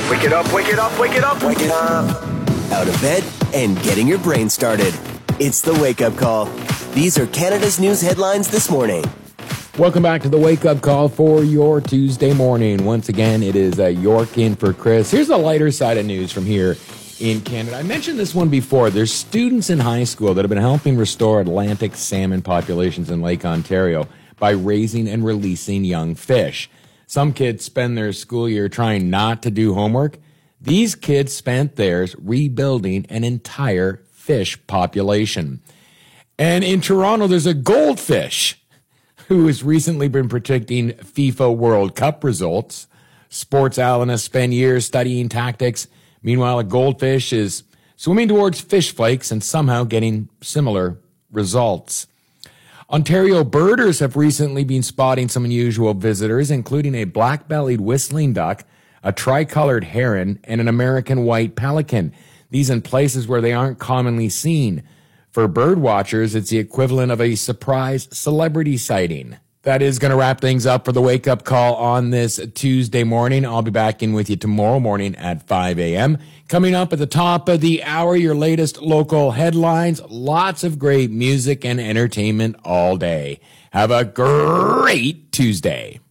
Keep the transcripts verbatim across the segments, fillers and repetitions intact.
Wake it up, wake it up, wake it up, wake it up. Out of bed and getting your brain started. It's the Wake Up Call. These are Canada's news headlines this morning. Welcome back to the Wake Up Call for your Tuesday morning. Once again, it is uh, York in for Chris. Here's the lighter side of news from here in Canada. I mentioned this one before. There's students in high school that have been helping restore Atlantic salmon populations in Lake Ontario by raising and releasing young fish. Some kids spend their school year trying not to do homework. These kids spent theirs rebuilding an entire fish population. And in Toronto, there's a goldfish who has recently been predicting FIFA World Cup results. Sports analysts spend years studying tactics. Meanwhile, a goldfish is swimming towards fish flakes and somehow getting similar results. Ontario birders have recently been spotting some unusual visitors, including a black-bellied whistling duck, a tricolored heron, and an American white pelican. These in places where they aren't commonly seen. For bird watchers, it's the equivalent of a surprise celebrity sighting. That is going to wrap things up for the Wake Up Call on this Tuesday morning. I'll be back in with you tomorrow morning at five a.m. Coming up at the top of the hour, your latest local headlines. Lots of great music and entertainment all day. Have a great Tuesday.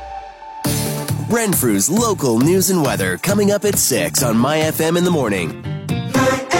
Renfrew's local news and weather coming up at six on My F M in the morning.